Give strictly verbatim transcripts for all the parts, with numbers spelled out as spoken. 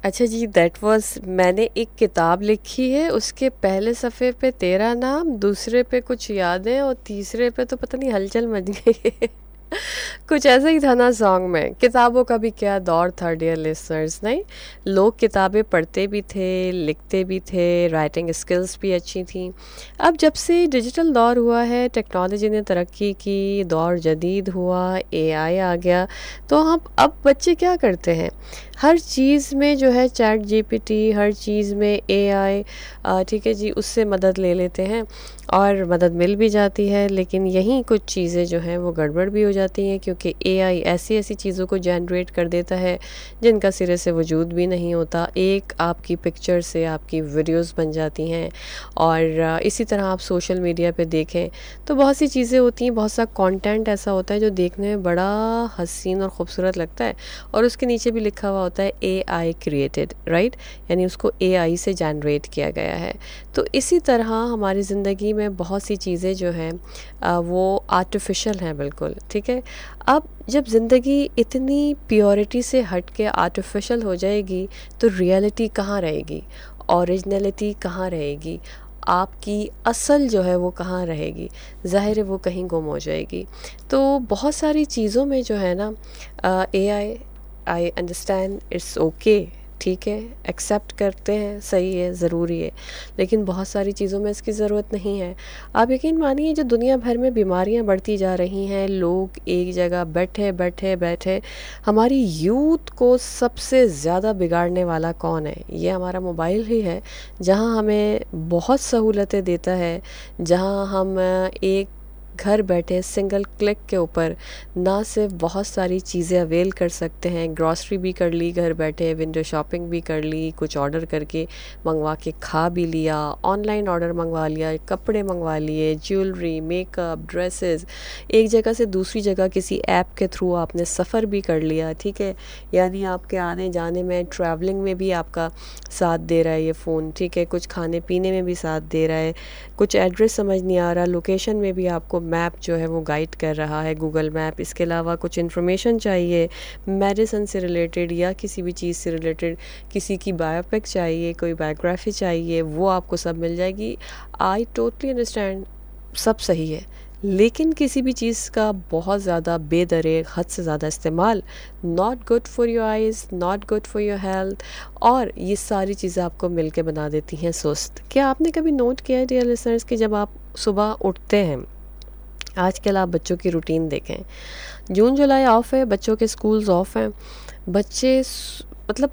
अच्छा जी, that was, मैंने एक किताब लिखी है, उसके पहले सफ़े पे तेरा नाम, दूसरे पे कुछ यादें और तीसरे पे तो पता नहीं हलचल मच गई है। कुछ ऐसा ही था ना सॉन्ग में। किताबों का भी क्या दौर था डियर लिसनर्स, नहीं? लोग किताबें पढ़ते भी थे, लिखते भी थे, राइटिंग स्किल्स भी अच्छी थी। अब जब से डिजिटल दौर हुआ है, टेक्नोलॉजी ने तरक्की की, दौर जदीद हुआ, एआई आ गया, तो हम अब बच्चे क्या करते हैं, हर चीज़ में जो है चैट जीपीटी, हर चीज़ में एआई, ठीक है जी, उससे मदद ले लेते हैं और मदद मिल भी जाती है। लेकिन यहीं कुछ चीज़ें जो हैं वो गड़बड़ भी हो जाती हैं, क्योंकि एआई ऐसी ऐसी चीज़ों को जनरेट कर देता है जिनका सिरे से वजूद भी नहीं होता। एक आपकी पिक्चर से आपकी वीडियोस बन जाती हैं। और अ, इसी तरह आप सोशल मीडिया पे देखें तो बहुत सी चीज़ें होती हैं, बहुत सा कंटेंट ऐसा होता है जो देखने में बड़ा हसीन और ख़ूबसूरत लगता है, और उसके नीचे भी लिखा हुआ होता है ए आई क्रिएटेड, राइट, यानी उसको ए आई से जनरेट किया गया है। तो इसी तरह हमारी ज़िंदगी में बहुत सी चीज़ें जो हैं अ, वो आर्टिफिशियल हैं बिल्कुल, ठीक है। अब जब ज़िंदगी इतनी प्योरिटी से हट के आर्टिफिशियल हो जाएगी तो रियलिटी कहाँ रहेगी, ओरिजिनलिटी कहाँ रहेगी, आपकी असल जो है वो कहाँ रहेगी? ज़ाहिर है वो कहीं गुम हो जाएगी। तो बहुत सारी चीज़ों में जो है ना, ए आई, आई अंडरस्टैंड, इट्स ओके, ठीक है, एक्सेप्ट करते हैं, सही है, ज़रूरी है, लेकिन बहुत सारी चीज़ों में इसकी ज़रूरत नहीं है। आप यकीन मानिए, जो दुनिया भर में बीमारियां बढ़ती जा रही हैं, लोग एक जगह बैठे बैठे बैठे, हमारी यूथ को सबसे ज़्यादा बिगाड़ने वाला कौन है? ये हमारा मोबाइल ही है, जहां हमें बहुत सहूलतें देता है, जहां हम अ, एक घर बैठे सिंगल क्लिक के ऊपर ना सिर्फ बहुत सारी चीज़ें अवेल कर सकते हैं, ग्रॉसरी भी कर ली घर बैठे, विंडो शॉपिंग भी कर ली, कुछ ऑर्डर करके मंगवा के खा भी लिया, ऑनलाइन ऑर्डर मंगवा लिया, कपड़े मंगवा लिए, ज्वेलरी, मेकअप, ड्रेसेस, एक जगह से दूसरी जगह किसी ऐप के थ्रू आपने सफ़र भी कर लिया, ठीक है, यानी आपके आने जाने में, ट्रैवलिंग में भी आपका साथ दे रहा है ये फ़ोन, ठीक है, कुछ खाने पीने में भी साथ दे रहा है, कुछ एड्रेस समझ नहीं आ रहा, लोकेशन में भी आपको मैप जो है वो गाइड कर रहा है, गूगल मैप। इसके अलावा कुछ इन्फॉर्मेशन चाहिए मेडिसिन से रिलेटेड या किसी भी चीज़ से रिलेटेड, किसी की बायोपिक चाहिए, कोई बायोग्राफी चाहिए, वो आपको सब मिल जाएगी। आई टोटली अंडरस्टैंड, सब सही है, लेकिन किसी भी चीज़ का बहुत ज़्यादा बेदरेग, हद से ज़्यादा इस्तेमाल not good for your eyes, not good for your health, और ये सारी चीज़ें आपको मिल के बना देती हैं सुस्त। क्या आपने कभी नोट किया है डियर लिसनर्स कि जब आप सुबह उठते हैं, आजकल आप बच्चों की रूटीन देखें, जून जुलाई ऑफ है, बच्चों के स्कूल्स ऑफ हैं, बच्चे मतलब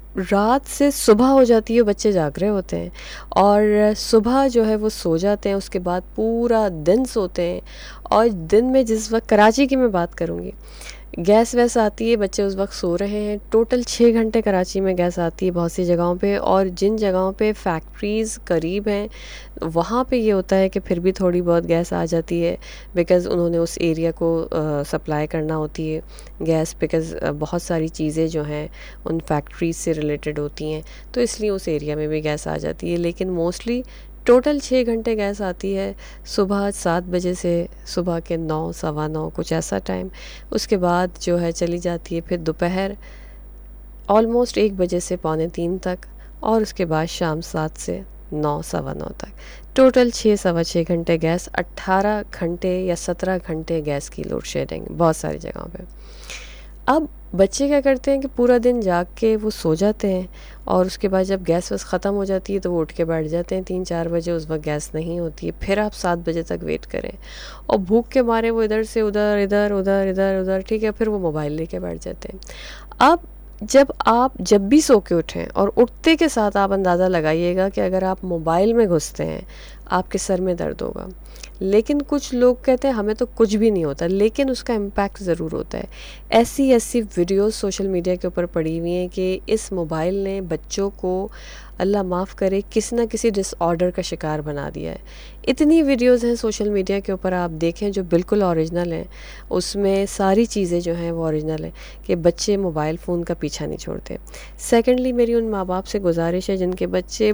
रात से सुबह हो जाती है, बच्चे जाग रहे होते हैं, और सुबह जो है वो सो जाते हैं, उसके बाद पूरा दिन सोते हैं। और दिन में जिस वक्त, कराची की मैं बात करूँगी, गैस वैस आती है, बच्चे उस वक्त सो रहे हैं, टोटल छः घंटे कराची में गैस आती है बहुत सी जगहों पे, और जिन जगहों पे फैक्ट्रीज़ करीब हैं वहाँ पे ये होता है कि फिर भी थोड़ी बहुत गैस आ जाती है, बिकॉज़ उन्होंने उस एरिया को सप्लाई करना होती है गैस, बिकॉज़ बहुत सारी चीज़ें जो हैं उन फैक्ट्रीज से रिलेटेड होती हैं, तो इसलिए उस एरिया में भी गैस आ जाती है। लेकिन मोस्टली टोटल छः घंटे गैस आती है, सुबह सात बजे से सुबह के नौ सवा नौ कुछ ऐसा टाइम, उसके बाद जो है चली जाती है फिर दोपहर ऑलमोस्ट एक बजे से पौने तीन तक, और उसके बाद शाम सात से नौ सवा नौ तक। टोटल छः सवा छः घंटे गैस, अट्ठारह घंटे या सत्रह घंटे गैस की लोड शेडिंग बहुत सारी जगहों पे। अब बच्चे क्या करते हैं कि पूरा दिन जाग के वो सो जाते हैं, और उसके बाद जब गैस वस ख़त्म हो जाती है तो वो उठ के बैठ जाते हैं तीन चार बजे, उस वक्त गैस नहीं होती है, फिर आप सात बजे तक वेट करें, और भूख के मारे वो इधर से उधर इधर उधर इधर उधर, ठीक है, फिर वो मोबाइल लेके बैठ जाते हैं। अब जब आप जब भी सो के उठें और उठते के साथ आप अंदाज़ा लगाइएगा कि अगर आप मोबाइल में घुसते हैं आपके सर में दर्द होगा। लेकिन कुछ लोग कहते हैं हमें तो कुछ भी नहीं होता, लेकिन उसका इम्पैक्ट ज़रूर होता है। ऐसी ऐसी वीडियोस सोशल मीडिया के ऊपर पड़ी हुई हैं कि इस मोबाइल ने बच्चों को, अल्लाह माफ़ करे, किसी ना किसी डिसऑर्डर का शिकार बना दिया है। इतनी वीडियोस हैं सोशल मीडिया के ऊपर, आप देखें, जो बिल्कुल ओरिजिनल हैं, उसमें सारी चीज़ें जो हैं वो ओरिजिनल हैं कि बच्चे मोबाइल फ़ोन का पीछा नहीं छोड़ते। सेकेंडली, मेरी उन माँ बाप से गुजारिश है जिनके बच्चे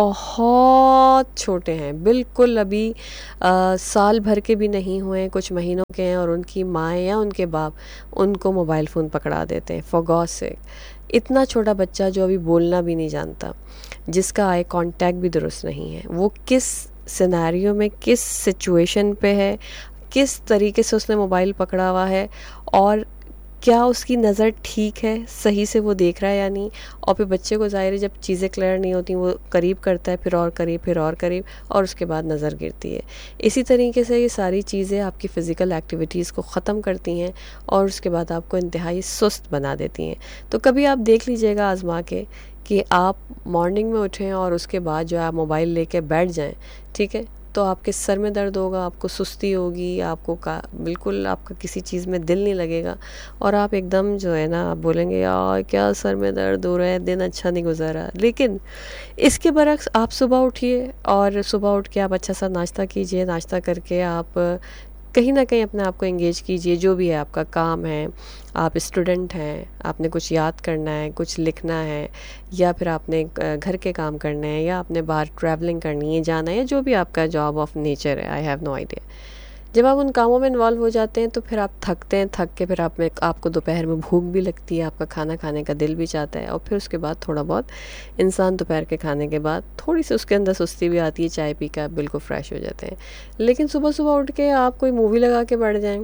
बहुत छोटे हैं, बिल्कुल अभी आ, साल भर के भी नहीं हुए, कुछ महीनों के हैं, और उनकी माँ या उनके बाप उनको मोबाइल फ़ोन पकड़ा देते हैं, फॉर गॉड सेक। इतना छोटा बच्चा जो अभी बोलना भी नहीं जानता, जिसका आई कांटेक्ट भी दुरुस्त नहीं है, वो किस सिनेरियो में, किस सिचुएशन पे है, किस तरीके से उसने मोबाइल पकड़ा हुआ है, और क्या उसकी नज़र ठीक है, सही से वो देख रहा है या नहीं। और फिर बच्चे को ज़ाहिर है जब चीज़ें क्लियर नहीं होती वो करीब करता है, फिर और करीब, फिर और करीब, और उसके बाद नज़र गिरती है। इसी तरीके से ये सारी चीज़ें आपकी फ़िज़िकल एक्टिविटीज़ को ख़त्म करती हैं और उसके बाद आपको इंतहाई सुस्त बना देती हैं। तो कभी आप देख लीजिएगा आज़मा के कि आप मॉर्निंग में उठें और उसके बाद जो है आप मोबाइल लेके बैठ जाएं, ठीक है, तो आपके सर में दर्द होगा, आपको सुस्ती होगी, आपको का बिल्कुल आपका किसी चीज़ में दिल नहीं लगेगा, और आप एकदम जो है ना आप बोलेंगे यार क्या सर में दर्द हो रहा है, दिन अच्छा नहीं गुजरा। लेकिन इसके बरक्स आप सुबह उठिए और सुबह उठ के आप अच्छा सा नाश्ता कीजिए, नाश्ता करके आप कहीं ना कहीं अपने आप को एंगेज कीजिए, जो भी है आपका काम है, आप स्टूडेंट हैं, आपने कुछ याद करना है, कुछ लिखना है, या फिर आपने घर के काम करने हैं, या आपने बाहर ट्रैवलिंग करनी है, जाना है, जो भी आपका जॉब ऑफ नेचर है, आई हैव नो आइडिया। जब आप उन कामों में इन्वॉल्व हो जाते हैं तो फिर आप थकते हैं, थक के फिर आप में आपको दोपहर में भूख भी लगती है, आपका खाना खाने का दिल भी चाहता है, और फिर उसके बाद थोड़ा बहुत इंसान दोपहर के खाने के बाद थोड़ी सी उसके अंदर सुस्ती भी आती है, चाय पी कर बिल्कुल फ्रेश हो जाते हैं। लेकिन सुबह सुबह उठ के आप कोई मूवी लगा के बैठ जाएं,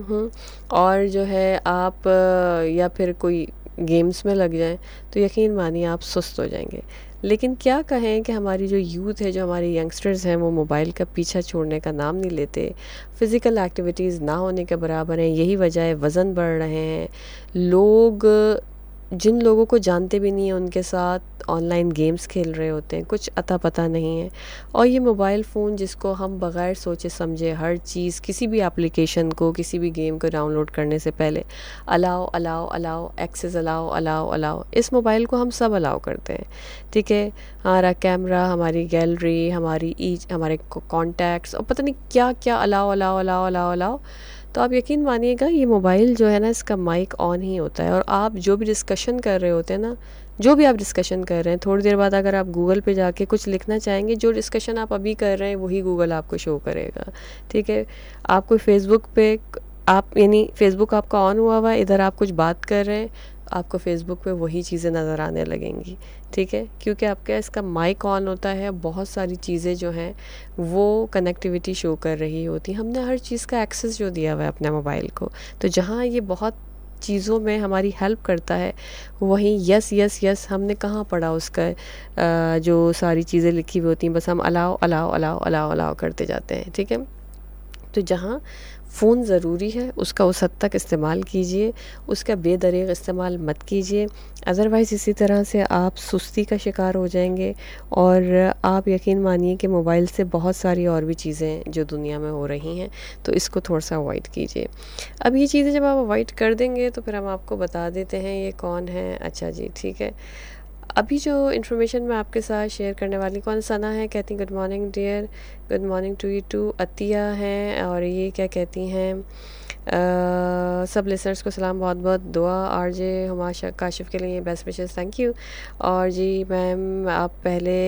और जो है आप या फिर कोई गेम्स में लग जाएं, तो यकीन मानिए आप सुस्त हो जाएंगे। लेकिन क्या कहें कि हमारी जो यूथ है, जो हमारे यंगस्टर्स हैं, वो मोबाइल का पीछा छोड़ने का नाम नहीं लेते। फ़िज़िकल एक्टिविटीज़ ना होने के बराबर हैं। यही वजह है वज़न बढ़ रहे हैं। लोग जिन लोगों को जानते भी नहीं हैं उनके साथ ऑनलाइन गेम्स खेल रहे होते हैं, कुछ अता पता नहीं है। और ये मोबाइल फ़ोन जिसको हम बग़ैर सोचे समझे हर चीज़, किसी भी एप्लीकेशन को, किसी भी गेम को डाउनलोड करने से पहले allow allow allow access allow allow allow, इस मोबाइल को हम सब अलाउ करते हैं, ठीक है। हमारा कैमरा, हमारी गैलरी, हमारी ईच हमारे कॉन्टैक्ट्स, और पता नहीं क्या क्या allow allow allow allow allow. तो आप यकीन मानिएगा ये मोबाइल जो है ना, इसका माइक ऑन ही होता है, और आप जो भी डिस्कशन कर रहे होते हैं ना, जो भी आप डिस्कशन कर रहे हैं, थोड़ी देर बाद अगर आप गूगल पे जाके कुछ लिखना चाहेंगे, जो डिस्कशन आप अभी कर रहे हैं वही गूगल आपको शो करेगा, ठीक है। आप कोई फेसबुक पे आप यानी फेसबुक आपका ऑन हुआ हुआ है, इधर आप कुछ बात कर रहे हैं, आपको फेसबुक पे वही चीज़ें नज़र आने लगेंगी, ठीक है, क्योंकि आपका इसका माइक ऑन होता है। बहुत सारी चीज़ें जो हैं वो कनेक्टिविटी शो कर रही होती। हमने हर चीज़ का एक्सेस जो दिया हुआ है अपने मोबाइल को, तो जहाँ ये बहुत चीज़ों में हमारी हेल्प करता है, वहीं यस यस यस हमने कहाँ पढ़ा उसका जो सारी चीज़ें लिखी हुई होती हैं, बस हम allow allow allow allow allow करते जाते हैं, ठीक है। तो जहाँ फ़ोन ज़रूरी है उसका उस हद तक इस्तेमाल कीजिए, उसका बेदरीग इस्तेमाल मत कीजिए, अदरवाइज़ इसी तरह से आप सुस्ती का शिकार हो जाएंगे। और आप यकीन मानिए कि मोबाइल से बहुत सारी और भी चीज़ें जो दुनिया में हो रही हैं, तो इसको थोड़ा सा अवॉइड कीजिए। अब ये चीज़ें जब आप अवॉइड कर देंगे तो फिर हम आपको बता देते हैं ये कौन है। अच्छा जी, ठीक है। अभी जो इन्फॉर्मेशन मैं आपके साथ शेयर करने वाली, कौन सना है, कहती good morning dear, good morning to you to. Atiya हैं, और ये क्या कहती हैं, सब लिसनर्स को सलाम, बहुत बहुत दुआ। आरजे हुमाशा काशिफ के लिए बेस्ट विशेस, थैंक यू। और जी मैम, आप पहले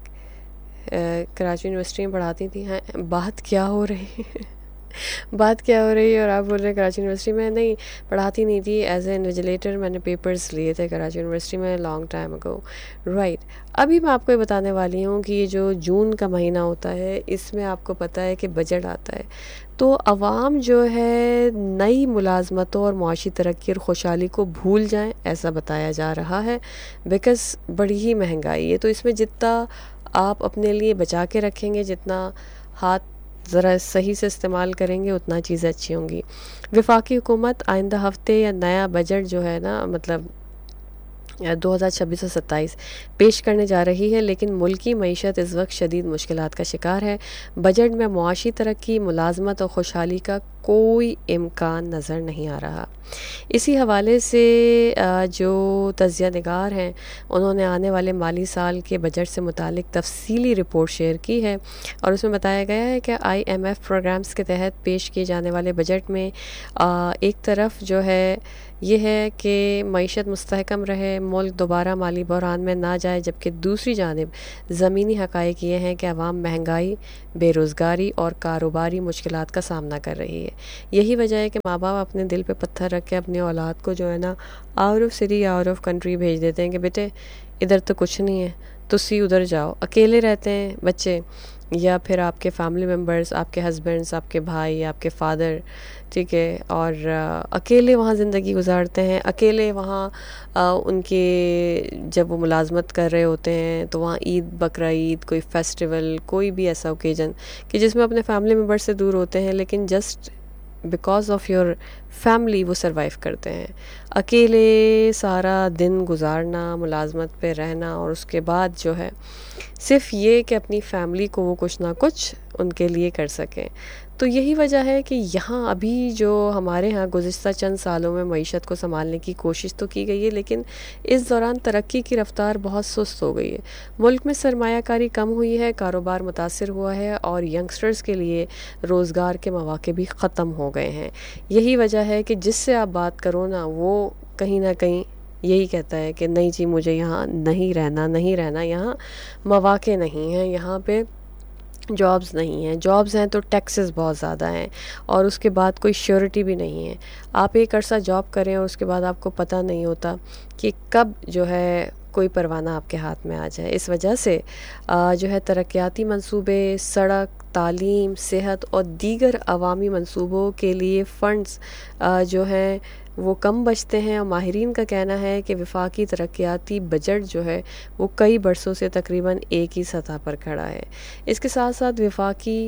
कराची यूनिवर्सिटी में पढ़ाती थी, हैं, बात क्या हो रही है बात क्या हो रही है और आप बोल रहे हैं कराची यूनिवर्सिटी में? नहीं, पढ़ाती नहीं थी, एज ए इन्विजिलेटर मैंने पेपर्स लिए थे कराची यूनिवर्सिटी में लॉन्ग टाइम अगो, राइट। अभी मैं आपको ये बताने वाली हूँ कि ये जो जून का महीना होता है, इसमें आपको पता है कि बजट आता है, तो अवाम जो है नई मुलाजमतों और मुआशी तरक्की और खुशहाली को भूल जाएं, ऐसा बताया जा रहा है, बिकॉज़ बड़ी ही महंगाई है। तो इसमें जितना आप अपने लिए बचा के रखेंगे, जितना हाथ ज़रा सही से इस्तेमाल करेंगे, उतना चीज़ें अच्छी होंगी। वफाकी हुकूमत आइंदा हफ्ते या नया बजट जो है ना, मतलब दो हज़ार छब्बीस से सत्ताईस पेश करने जा रही है, लेकिन मुल्की मईशत इस वक्त शदीद मुश्किलात का शिकार है। बजट में मुआशी तरक्की, मुलाजमत और खुशहाली का कोई इम्कान नज़र नहीं आ रहा। इसी हवाले से जो तज़िया निगार हैं, उन्होंने आने वाले माली साल के बजट से मुतालिक तफसीली रिपोर्ट शेयर की है, और उसमें बताया गया है कि आई एम एफ प्रोग्राम्स के तहत पेश किए जाने वाले बजट में एक तरफ जो है ये है कि मईशत मुस्तहकम रहे, मुल्क दोबारा माली बहरान में ना जाए, जबकि दूसरी जानिब ज़मीनी हक़ाइक़ ये हैं कि अवाम महंगाई, बेरोज़गारी और कारोबारी मुश्किलात का सामना कर रही है। यही वजह है कि माँ बाप अपने दिल पे पत्थर रख के अपनी औलाद को जो है ना out of city out of country भेज देते हैं कि बेटे इधर तो कुछ नहीं है, तुसी उधर जाओ। अकेले रहते हैं बच्चे, या फिर आपके फैमिली मेम्बर्स, आपके हस्बैंड्स, आपके भाई, आपके फादर, ठीक है, और आ, अकेले वहाँ ज़िंदगी गुजारते हैं। अकेले वहाँ आ, उनके जब वो मुलाजमत कर रहे होते हैं तो वहाँ ईद, बकरा ईद, कोई फेस्टिवल, कोई भी ऐसा ओकेजन कि जिसमें अपने फैमिली मेम्बर से दूर होते हैं, लेकिन just because of your family वो सरवाइव करते हैं। अकेले सारा दिन गुजारना, मुलाजमत पे रहना, और उसके बाद जो है सिर्फ ये कि अपनी फैमिली को वो कुछ ना कुछ उनके लिए कर सकें। तो यही वजह है कि यहाँ अभी जो हमारे यहाँ गुज़िश्ता चंद सालों में मईशत को संभालने की कोशिश तो की गई है, लेकिन इस दौरान तरक्की की रफ्तार बहुत सुस्त हो गई है। मुल्क में सरमायाकारी कम हुई है, कारोबार मुतासिर हुआ है, और यंगस्टर्स के लिए रोज़गार के मौके भी ख़त्म हो गए हैं। यही वजह है कि जिससे आप बात करो ना, वो कहीं ना कहीं यही कहता है कि नहीं जी, मुझे यहाँ नहीं रहना, नहीं रहना, यहाँ मौके नहीं हैं, यहाँ पे जॉब्स नहीं हैं। जॉब्स हैं तो टैक्सेस बहुत ज़्यादा हैं, और उसके बाद कोई श्योरिटी भी नहीं है। आप एक अरसा जॉब करें और उसके बाद आपको पता नहीं होता कि कब जो है कोई परवाना आपके हाथ में आ जाए। इस वजह से आ, जो है तरक्याती मंसूबे, सड़क, तालीम, सेहत और दीगर अवामी मंसूबों के लिए फ़ंड्स जो हैं वो कम बचते हैं, और माहिरीन का कहना है कि वफाकी तरक्याती बजट जो है वो कई बरसों से तकरीबन एक ही सतह पर खड़ा है। इसके साथ साथ वफाकी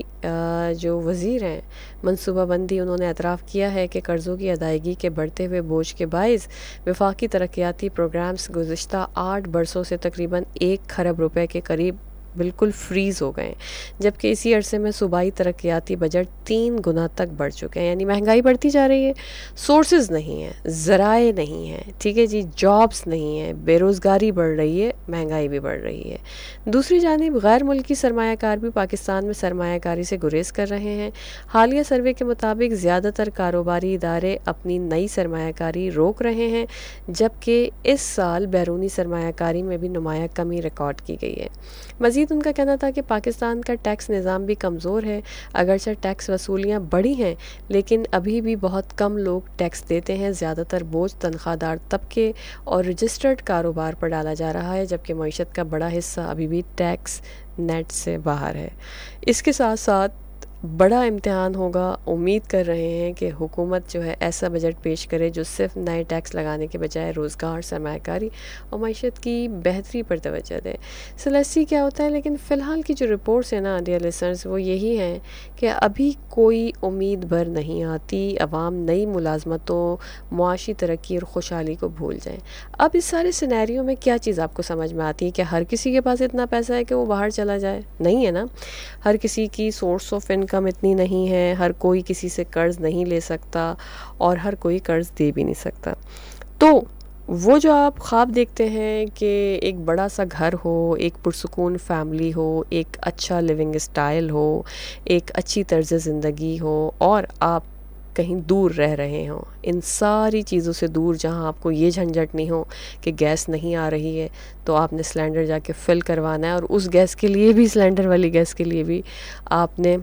जो वज़ीर हैं मनसूबाबंदी, उन्होंने एतराफ़ किया है कि कर्ज़ों की अदायगी के बढ़ते हुए बोझ के बाइस वफाकी तरक्याती प्रोग्राम्स गुज़िश्ता आठ बरसों से तकरीबन एक खरब रुपए के करीब बिल्कुल फ्रीज़ हो गए, जबकि इसी अरसे में सूबाई तरक्याती बजट तीन गुना तक बढ़ चुके हैं। यानी महंगाई बढ़ती जा रही है, सोर्सेज नहीं है, ज़राए नहीं हैं, ठीक है जी, जॉब्स नहीं है, बेरोज़गारी बढ़ रही है, महंगाई भी बढ़ रही है। दूसरी जानिब गैर मुल्की सरमायाकार भी पाकिस्तान में सरमायाकारी से गुरेज कर रहे हैं। हालिया सर्वे के मुताबिक ज़्यादातर कारोबारी इदारे अपनी नई सरमायाकारी रोक रहे हैं, जबकि इस साल बैरूनी सरमायाकारी में भी नुमाया कमी रिकॉर्ड की गई है। मज़ीद उनका कहना था कि पाकिस्तान का टैक्स निज़ाम भी कमज़ोर है। अगरचे टैक्स वसूलियाँ बढ़ी हैं, लेकिन अभी भी बहुत कम लोग टैक्स देते हैं। ज़्यादातर बोझ तनख्वाहदार तबके और रजिस्टर्ड कारोबार पर डाला जा रहा है, जबकि मईशत का बड़ा हिस्सा अभी भी टैक्स नेट से बाहर है। इसके साथ साथ बड़ा इम्तिहान होगा। उम्मीद कर रहे हैं कि हुकूमत जो है ऐसा बजट पेश करे जो सिर्फ नए टैक्स लगाने के बजाय रोज़गार, सरमायाकारी और मईशत की बेहतरी पर तवज्जो दे। सो लेट्स सी क्या होता है। लेकिन फ़िलहाल की जो रिपोर्ट्स हैं ना डियर लिसनर्स, वो यही हैं कि अभी कोई उम्मीद भर नहीं आती। अवाम नई मुलाजमतों, मुआशी तरक्की और खुशहाली को भूल जाएँ। अब इस सारे सिनेरियो में क्या चीज़ आपको समझ में आती है? कि हर किसी के पास इतना पैसा है कि वो बाहर चला जाए? नहीं है ना। हर किसी की सोर्स ऑफ इनकम इतनी नहीं है, हर कोई किसी से कर्ज़ नहीं ले सकता, और हर कोई कर्ज़ दे भी नहीं सकता। तो वो जो आप ख्वाब देखते हैं कि एक बड़ा सा घर हो, एक पुरसुकून फैमिली हो, एक अच्छा लिविंग स्टाइल हो, एक अच्छी तर्ज ज़िंदगी हो, और आप कहीं दूर रह रहे हों, इन सारी चीज़ों से दूर, जहां आपको ये झंझट नहीं हो कि गैस नहीं आ रही है तो आपने सिलेंडर जाके फिल करवाना है, और उस गैस के लिए भी, सिलेंडर वाली गैस के लिए भी आपने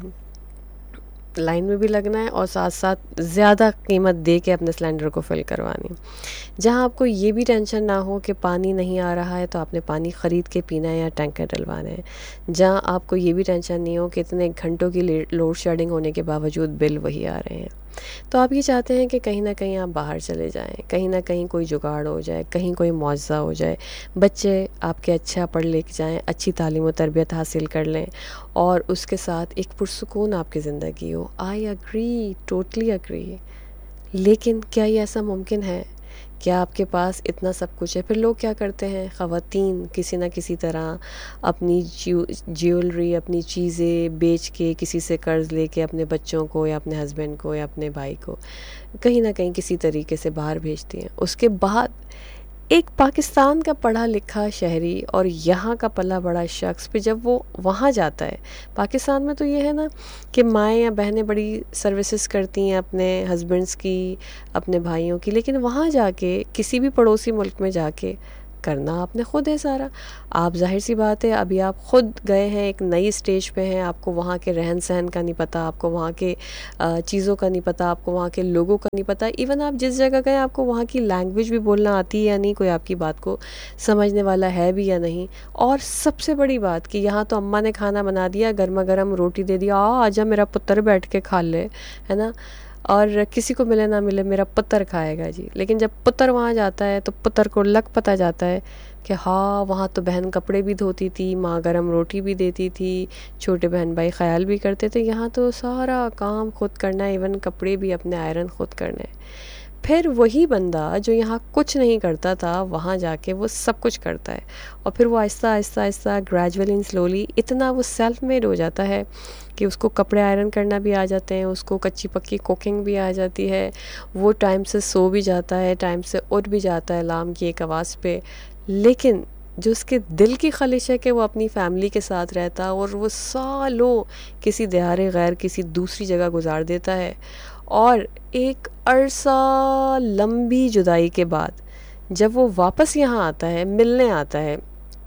लाइन में भी लगना है, और साथ साथ ज़्यादा कीमत दे के अपने सिलेंडर को फिल करवानी। जहां आपको ये भी टेंशन ना हो कि पानी नहीं आ रहा है तो आपने पानी ख़रीद के पीना है या टैंकर डलवाना है। जहां आपको ये भी टेंशन नहीं हो कि इतने घंटों की लोड शेडिंग होने के बावजूद बिल वही आ रहे हैं। तो आप ये चाहते हैं कि कहीं ना कहीं आप बाहर चले जाएं, कहीं ना कहीं कोई जुगाड़ हो जाए, कहीं कोई मुआवजा हो जाए, बच्चे आपके अच्छा पढ़ लिख जाएं, अच्छी तालीम और तरबियत हासिल कर लें, और उसके साथ एक पुरसुकून आपकी ज़िंदगी हो। I agree, totally agree. लेकिन क्या ये ऐसा मुमकिन है? क्या आपके पास इतना सब कुछ है? फिर लोग क्या करते हैं? ख़वातीन किसी न किसी तरह अपनी ज्वेलरी, अपनी चीज़ें बेच के, किसी से कर्ज़ लेके अपने बच्चों को या अपने हस्बैंड को या अपने भाई को कहीं ना कहीं किसी तरीके से बाहर भेजती हैं। उसके बाद एक पाकिस्तान का पढ़ा लिखा शहरी और यहाँ का पला बड़ा शख्स पे जब वो वहाँ जाता है, पाकिस्तान में तो ये है ना कि माएँ या बहनें बड़ी सर्विसेज करती हैं अपने हस्बैंड्स की, अपने भाइयों की, लेकिन वहाँ जाके किसी भी पड़ोसी मुल्क में जाके करना आपने खुद है सारा। आप जाहिर सी बात है अभी आप खुद गए हैं, एक नई स्टेज पे हैं, आपको वहाँ के रहन सहन का नहीं पता, आपको वहाँ के चीज़ों का नहीं पता, आपको वहाँ के लोगों का नहीं पता, इवन आप जिस जगह गए आपको वहाँ की लैंग्वेज भी बोलना आती है या नहीं, कोई आपकी बात को समझने वाला है भी या नहीं। और सबसे बड़ी बात कि यहाँ तो अम्मा ने खाना बना दिया, गर्मा गर्म रोटी दे दिया, आ आजा मेरा पुत्र बैठ के खा ले, है ना, और किसी को मिले ना मिले मेरा पुत्र खाएगा जी। लेकिन जब पुत्र वहाँ जाता है तो पुत्र को लग पता जाता है कि हाँ वहाँ तो बहन कपड़े भी धोती थी, माँ गरम रोटी भी देती थी, छोटे बहन भाई ख्याल भी करते थे, यहाँ तो सारा काम खुद करना है, इवन कपड़े भी अपने आयरन खुद करने। फिर वही बंदा जो यहाँ कुछ नहीं करता था वहाँ जाके वो सब कुछ करता है, और फिर वो Aahista Aahista Aahista gradually and slowly इतना वो सेल्फ मेड हो जाता है कि उसको कपड़े आयरन करना भी आ जाते हैं, उसको कच्ची पक्की कुकिंग भी आ जाती है, वो टाइम से सो भी जाता है, टाइम से उठ भी जाता है अलार्म की एक आवाज़ पे। लेकिन जो उसके दिल की ख्वाहिश है कि वो अपनी फैमिली के साथ रहता और वो सालों किसी दिहारे गैर किसी दूसरी जगह गुजार देता है, और एक अरसा लंबी जुदाई के बाद जब वो वापस यहाँ आता है, मिलने आता है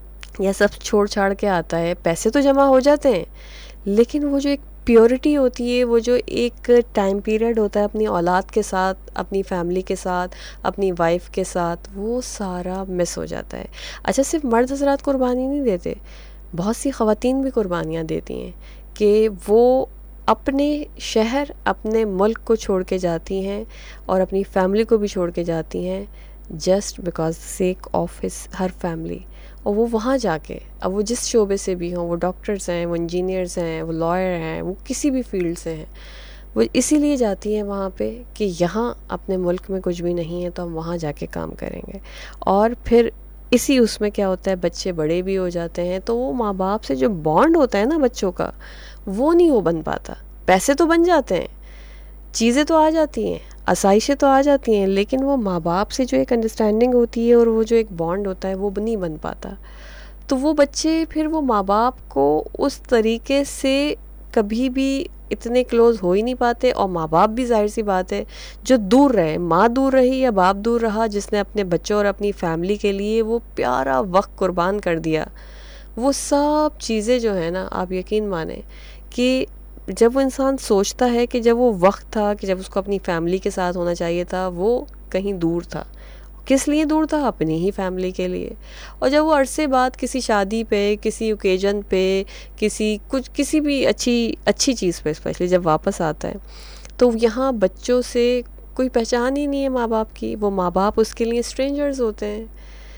या सब छोड़ छाड़ के आता है, पैसे तो जमा हो जाते हैं लेकिन वो जो एक प्योरिटी होती है, वो जो एक टाइम पीरियड होता है अपनी औलाद के साथ, अपनी फैमिली के साथ, अपनी वाइफ के साथ, वो सारा मिस हो जाता है। अच्छा, सिर्फ मर्द हज़रात कुर्बानी नहीं देते, बहुत सी ख़वातीन भी कुर्बानियाँ देती हैं कि वो अपने शहर अपने मुल्क को छोड़ के जाती हैं और अपनी फैमिली को भी छोड़ के जाती हैं just because sake of his her family. और वो वहाँ जाके, अब वो जिस शोबे से भी हों, वो डॉक्टर्स हैं, वो इंजीनियर्स हैं, वो लॉयर हैं, वो किसी भी फील्ड से हैं, वो इसीलिए जाती हैं वहाँ पे कि यहाँ अपने मुल्क में कुछ भी नहीं है तो हम वहाँ जाके काम करेंगे। और फिर इसी उसमें क्या होता है, बच्चे बड़े भी हो जाते हैं तो वो माँ बाप से जो बॉन्ड होता है ना बच्चों का, वो नहीं हो बन पाता। पैसे तो बन जाते हैं, चीज़ें तो आ जाती हैं, आसाइशें तो आ जाती हैं, लेकिन वो माँ बाप से जो एक अंडरस्टैंडिंग होती है और वो जो एक बॉन्ड होता है वो नहीं बन पाता। तो वो बच्चे फिर वो माँ बाप को उस तरीके से कभी भी इतने क्लोज़ हो ही नहीं पाते, और माँ बाप भी जाहिर सी बात है जो दूर रहे, माँ दूर रही या बाप दूर रहा, जिसने अपने बच्चों और अपनी फैमिली के लिए वो प्यारा वक्त कुर्बान कर दिया, वो सब चीज़ें जो है ना, आप यकीन माने कि जब वो इंसान सोचता है कि जब वो वक्त था कि जब उसको अपनी फैमिली के साथ होना चाहिए था, वो कहीं दूर था। किस लिए दूर था? अपनी ही फैमिली के लिए। और जब वो अरसे बाद किसी शादी पे, किसी ओकेजन पे, किसी कुछ किसी भी अच्छी अच्छी चीज़ पे स्पेशली जब वापस आता है, तो यहाँ बच्चों से कोई पहचान ही नहीं है माँ बाप की, वो माँ बाप उसके लिए स्ट्रेंजर्स होते हैं।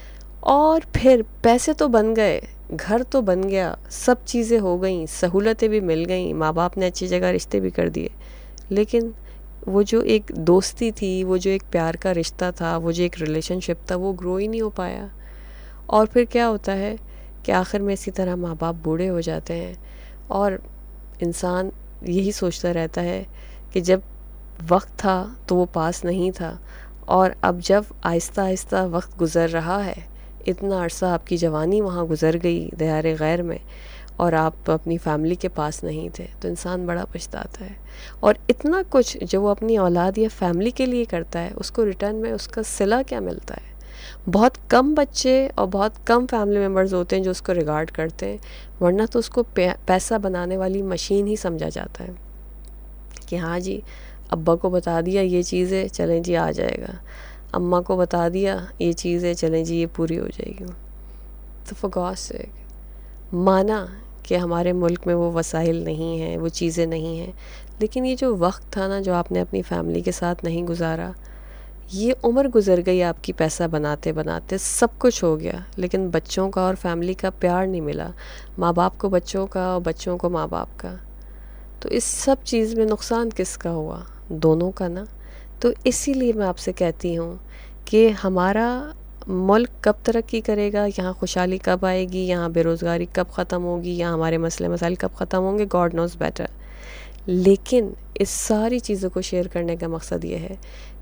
और फिर पैसे तो बन गए, घर तो बन गया, सब चीज़ें हो गई, सहूलतें भी मिल गई, माँ बाप ने अच्छी जगह रिश्ते भी कर दिए, लेकिन वो जो एक दोस्ती थी, वो जो एक प्यार का रिश्ता था, वो जो एक रिलेशनशिप था, वो ग्रो ही नहीं हो पाया। और फिर क्या होता है कि आखिर में इसी तरह माँ बाप बूढ़े हो जाते हैं और इंसान यही सोचता रहता है कि जब वक्त था तो वो पास नहीं था, और अब जब आहिस्ता आहिस्ता वक्त गुज़र रहा है, इतना अरसा आपकी जवानी वहाँ गुज़र गई दियारे गैर में और आप अपनी फैमिली के पास नहीं थे, तो इंसान बड़ा पछताता है। और इतना कुछ जो वो अपनी औलाद या फैमिली के लिए करता है, उसको रिटर्न में उसका सिला क्या मिलता है? बहुत कम बच्चे और बहुत कम फैमिली मेम्बर्स होते हैं जो उसको रिगार्ड करते हैं, वरना तो उसको पैसा बनाने वाली मशीन ही समझा जाता है कि हाँ जी, अब्बा को बता दिया ये चीज़ है, चलें जी आ जाएगा, अम्मा को बता दिया ये चीज़ है, चलें जी ये पूरी हो जाएगी। तो फॉर गॉड्स सेक, माना कि हमारे मुल्क में वो वसाइल नहीं हैं, वो चीज़ें नहीं हैं, लेकिन ये जो वक्त था ना जो आपने अपनी फैमिली के साथ नहीं गुजारा, ये उम्र गुजर गई आपकी, पैसा बनाते बनाते सब कुछ हो गया, लेकिन बच्चों का और फैमिली का प्यार नहीं मिला, माँ बाप को बच्चों का और बच्चों को माँ बाप का। तो इस सब चीज़ में नुकसान किसका हुआ? दोनों का ना। तो इसीलिए मैं आपसे कहती हूँ कि हमारा मुल्क कब तरक्की करेगा, यहाँ खुशहाली कब आएगी, यहाँ बेरोज़गारी कब ख़त्म होगी, यहाँ हमारे मसले मसाइल कब ख़त्म होंगे, गॉड नोज़ बेटर। लेकिन इस सारी चीज़ों को शेयर करने का मकसद ये है